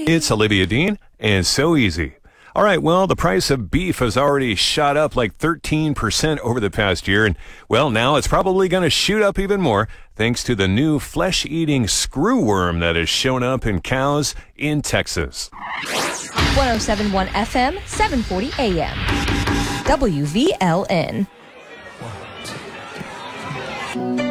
It's Olivia Dean, and so easy. All right, well, the price of beef has already shot up like 13% over the past year, and, well, now it's probably going to shoot up even more thanks to the new flesh-eating screwworm that has shown up in cows in Texas. 107.1 FM, 740 AM. WVLN.